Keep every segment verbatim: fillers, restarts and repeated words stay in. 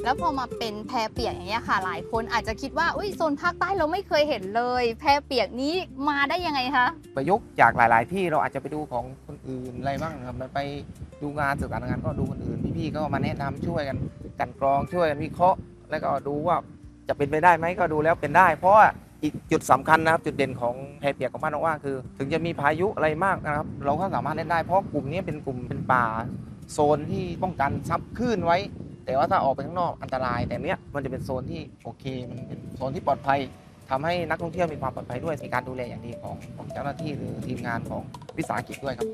แล้วพอมาเป็นแพเปียกอย่างเงี้ยค่ะหลายคนอาจจะคิดว่าอุ้ยโซนภาคใต้เราไม่เคยเห็นเลยแพเปียกนี้มาได้ยังไงคะประยุกต์จากหลายๆที่เราอาจจะไปดูของคนอื่นอะไรบ้างครับไปดูงานศึกษางานก็ดูคนอื่นพี่ๆก็มาแนะนำช่วยกันกันกรองช่วยกันวิเคราะห์แล้วก็ดูว่าจะเป็นไปได้ไหมก็ดูแล้วเป็นได้เพราะว่าอีกจุดสำคัญนะครับจุดเด่นของแพเปียกของบ้านน้องว่าคือถึงจะมีพายุอะไรมากนะครับเราก็สามารถเล่นได้เพราะกลุ่มนี้เป็นกลุ่มเป็นป่าโซนที่ป้องกันซับคลื่นไว้แต่ว่าถ้าออกไปข้างนอกอันตรายแต่เนี้ยมันจะเป็นโซนที่โอเคมันเป็นโซนที่ปลอดภัยทำให้นักท่องเที่ยวมีความปลอดภัยด้วยมีการดูแลอย่างดีของของเจ้าหน้าที่หรือทีมงานของวิสาหกิจด้วยครับ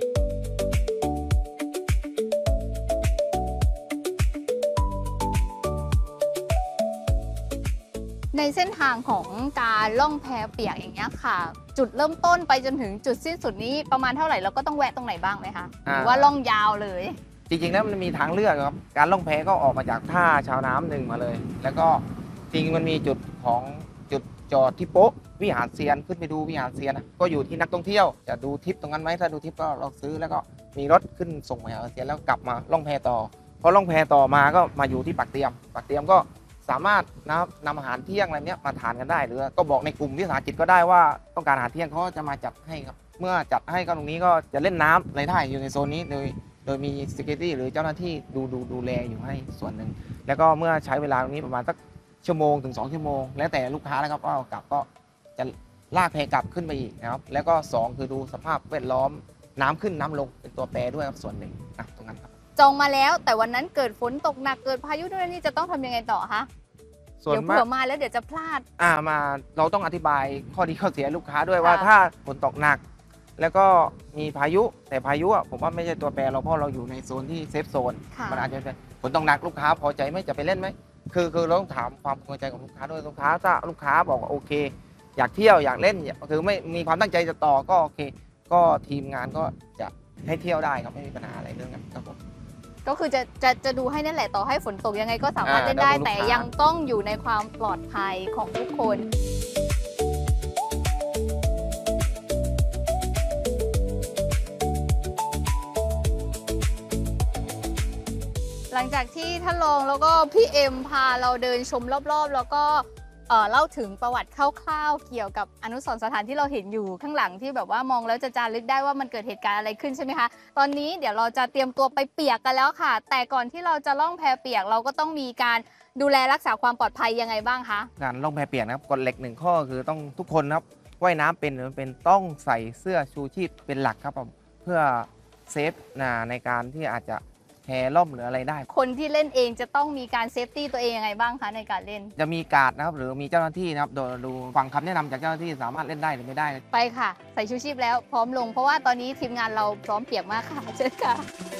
ในเส้นทางของการล่องแพเปียกอย่างเงี้ยค่ะ จุดเริ่มต้นไปจนถึงจุดสิ้นสุดนี้ประมาณเท่าไหร่เราก็ต้องแวะตรงไหนบ้างไหมคะหรือว่าล่องยาวเลยจริงๆแล้วมันมีทางเลือกครับการล่องแพก็ออกมาจากท่าชาวน้ำหนึ่งมาเลยแล้วก็จริงมันมีจุดของจุดจอดที่โป๊ะวิหารเซียนขึ้นไปดูวิหารเซียนนะก็อยู่ที่นักท่องเที่ยวจะดูทริปตรงนั้นไหมถ้าดูทริปก็เราซื้อแล้วก็มีรถขึ้นส่งวิหารเซียนแล้วกลับมาล่องแพต่อพอล่องแพต่อมาก็มาอยู่ที่ปากเตียมปากเตียมก็สามารถนะครับนำอาหารเที่ยงอะไรเนี้ยมาทานกันได้หรือก็บอกในกลุ่มวิสาหกิจก็ได้ว่าต้องการอาหารเที่ยงเขาจะมาจัดให้ครับเมื่อจัดให้ก็ตรงนี้ก็จะเล่นน้ำอะไรได้อยู่ในโซนนี้โดยโดยมี security หรือเจ้าหน้าที่ดูดูดูแลอยู่ให้ส่วนหนึ่งแล้วก็เมื่อใช้เวลาตรงนี้ประมาณสักชั่วโมงถึงสองชั่วโมงแล้วแต่ลูกค้าแล้วครับว่ากลับก็จะลากแพกลับขึ้นไปอีกนะครับแล้วก็สองคือดูสภาพแวดล้อมน้ำขึ้นน้ำลงเป็นตัวแปรด้วยครับส่วนหนึ่งนะตรงนั้นครับจองมาแล้วแต่วันนั้นเกิดฝนตกหนักเกิดพายุนู่นนี่จะต้องทำยังไงต่อคะเดี๋ยวเผื่อมาแล้วเดี๋ยวจะพลาดอ่ามาเราต้องอธิบายข้อดีข้อเสียลูกค้าด้วยว่าถ้าฝนตกหนักแล้วก็มีพายุแต่พายุอ่ะผมว่าไม่ใช่ตัวแปรเราเพราะเราอยู่ในโซนที่เซฟโซนมันอาจจะฝนตกหนักลูกค้าพอใจไหมจะไปเล่นไหมคือคือเราต้องถามความพอใจของลูกค้าด้วยลูกค้าถ้าลูกค้าบอกว่าโอเคอยากเที่ยวอยากเล่นคือไม่มีความตั้งใจจะต่อก็โอเคก็ทีมงานก็จะให้เที่ยวได้ครับไม่มีปัญหาอะไรเรื่องนั้นครับผมก็คือจะจะจะดูให้นั่นแหละต่อให้ฝนตกยังไงก็สามารถเล่นได้แต่ยังต้องอยู่ในความปลอดภัยของทุกคนหลังจากที่ท่านรองแล้วก็พี่เอ็มพาเราเดินชมรอบๆแล้วก็เล่าถึงประวัติคร่าวๆเกี่ยวกับอนุสรณ์สถานที่เราเห็นอยู่ข้างหลังที่แบบว่ามองแล้วจะจารึกได้ว่ามันเกิดเหตุการณ์อะไรขึ้นใช่ไหมคะตอนนี้เดี๋ยวเราจะเตรียมตัวไปเปียกกันแล้วค่ะแต่ก่อนที่เราจะล่องแพเปียกเราก็ต้องมีการดูแลรักษาความปลอดภัยยังไงบ้างคะการล่องแพเปียกนะครับกฎเหล็กหนึ่งข้อคือต้องทุกคนครับว่ายน้ำเป็นหรือเป็นต้องใส่เสื้อชูชีพเป็นหลักครับผมเพื่อเซฟในการที่อาจจะแพล่มหรืออะไรได้คนที่เล่นเองจะต้องมีการเซฟตี้ตัวเองยังไงบ้างคะในการเล่นจะมีการ์ดนะครับหรือมีเจ้าหน้าที่นะครับโดยดูฟังคำแนะนำจากเจ้าหน้าที่สามารถเล่นได้หรือไม่ได้ไปค่ะใส่ชูชีพแล้วพร้อมลงเพราะว่าตอนนี้ทีมงานเราพร้อมเปียกมากค่ะเชิญค่ะ